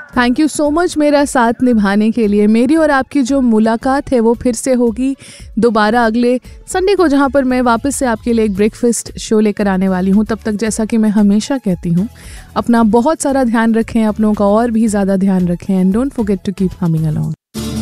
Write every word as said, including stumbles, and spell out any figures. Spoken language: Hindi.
थैंक यू सो मच मेरा साथ निभाने के लिए। मेरी और आपकी जो मुलाकात है वो फिर से होगी दोबारा अगले संडे को, जहाँ पर मैं वापस से आपके लिए एक ब्रेकफास्ट शो लेकर आने वाली हूँ। तब तक जैसा कि मैं हमेशा कहती हूँ, अपना बहुत सारा ध्यान रखें, अपनों का और भी ज़्यादा ध्यान रखें, and don't forget to keep humming along.